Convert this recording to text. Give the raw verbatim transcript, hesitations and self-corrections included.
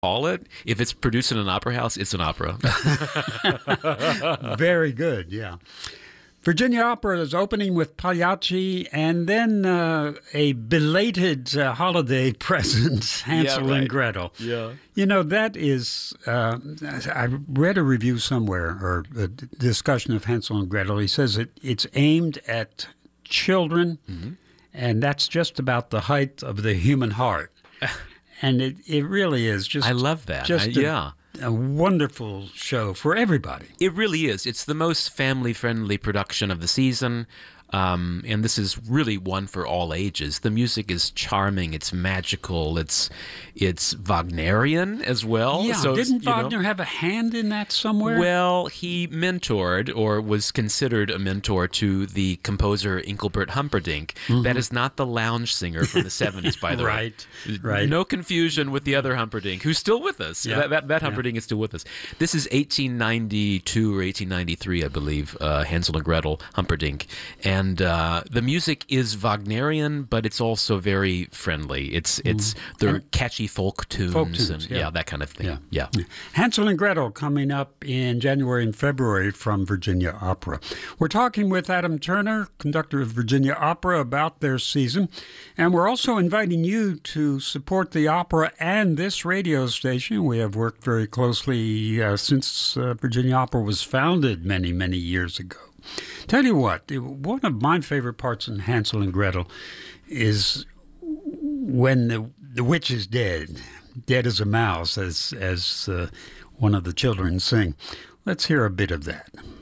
call it. If it's produced in an opera house, it's an opera. Very good, yeah. Virginia Opera is opening with Pagliacci, and then uh, a belated uh, holiday present, Hansel yeah, right. and Gretel. Yeah. You know, that is, uh, I read a review somewhere, or a discussion of Hansel and Gretel. He says it, it's aimed at children, mm-hmm. and that's just about the height of the human heart. And it, it really is just... I love that. Just I, a, yeah. a wonderful show for everybody. It really is. It's the most family-friendly production of the season, um, and this is really one for all ages. The music is charming. It's magical. It's it's Wagnerian as well. Yeah, so, didn't you Wagner know, have a hand in that somewhere? Well, he mentored or was considered a mentor to the composer Engelbert Humperdinck. Mm-hmm. That is not the lounge singer from the seventies, by the right, way. Right. No confusion with the other Humperdinck, who's still with us. Yeah. That, that, that Yeah. Humperdinck is still with us. This is eighteen ninety-two or eighteen ninety-three, I believe, uh, Hansel and Gretel, Humperdinck. And uh, the music is Wagnerian, but it's also very friendly. It's it's mm. They're and catchy folk tunes, folk tunes and yeah. yeah, that kind of thing. Yeah. yeah. yeah. Hansel and Gretel coming up in January and February from Virginia Opera. We're talking with Adam Turner, conductor of Virginia Opera, about their season. And we're also inviting you to support the opera and this radio station. We have worked very closely uh, since uh, Virginia Opera was founded many, many years ago. Tell you what, one of my favorite parts in Hansel and Gretel is when the, the witch is dead, dead as a mouse, as, as uh, one of the children sing. Let's hear a bit of that.